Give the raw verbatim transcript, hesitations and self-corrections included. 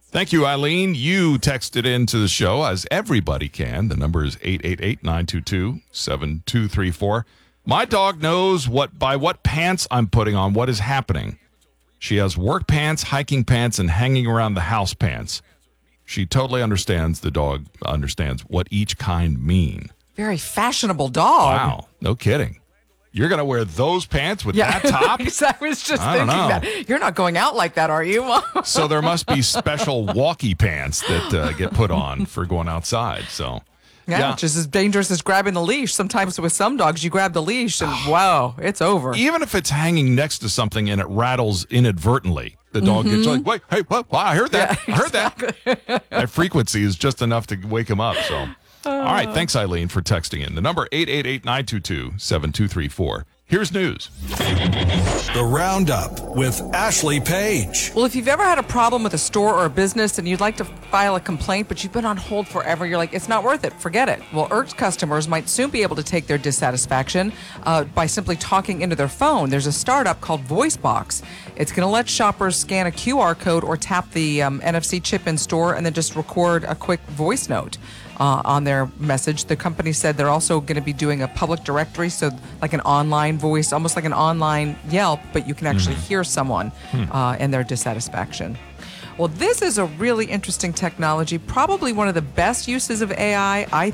Thank you, Eileen. You texted into the show, as everybody can. The number is eight eight eight, nine two two, seven two three four. My dog knows what by what pants I'm putting on, what is happening. She has work pants, hiking pants, and hanging around the house pants. She totally understands, the dog understands what each kind mean. Very fashionable dog. Wow, no kidding. You're going to wear those pants with Yeah. that top? I was just I don't thinking know. that. You're not going out like that, are you? So there must be special walkie pants that uh, get put on for going outside. So Yeah, yeah. just as dangerous as grabbing the leash. Sometimes with some dogs, you grab the leash and wow, it's over. Even if it's hanging next to something and it rattles inadvertently, the dog gets like, wait, hey, what? Wow, I heard that. Yeah, I heard that. That frequency is just enough to wake him up. So, all right. Thanks, Eileen, for texting in. The number eight eight eight, nine two two, seven two three four. Here's news. The Roundup with Ashley Page. Well, if you've ever had a problem with a store or a business and you'd like to file a complaint, but you've been on hold forever, you're like, it's not worth it, forget it. Well, irked customers might soon be able to take their dissatisfaction uh, by simply talking into their phone. There's a startup called VoiceBox. It's going to let shoppers scan a Q R code or tap the um, N F C chip in store and then just record a quick voice note. Uh, on their message. The company said they're also going to be doing a public directory, so like an online voice, almost like an online Yelp, but you can actually hear someone uh, and their dissatisfaction. Well, this is a really interesting technology, probably one of the best uses of A I, I